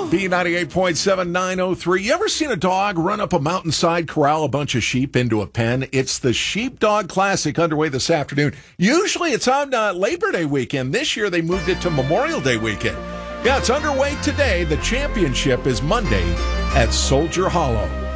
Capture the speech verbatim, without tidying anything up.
B ninety-eight point seven, nine oh three. You ever seen a dog run up a mountainside, corral a bunch of sheep into a pen? It's the Sheepdog Classic underway this afternoon. Usually it's on uh, Labor Day weekend. This year they moved it to Memorial Day weekend. Yeah, it's underway today. The championship is Monday at Soldier Hollow.